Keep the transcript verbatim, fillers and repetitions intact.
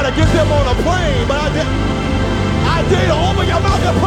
try to get them on a plane, but I did. I dare you to open your mouth and